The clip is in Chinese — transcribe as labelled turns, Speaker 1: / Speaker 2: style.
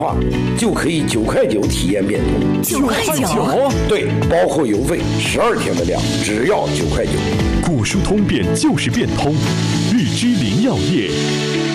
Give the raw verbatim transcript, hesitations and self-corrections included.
Speaker 1: 话就可以九块九体验变通。
Speaker 2: 九块九，
Speaker 1: 对，包括邮费，十二天的量只要九块九。
Speaker 3: 古书通变就是变通，日之灵药业。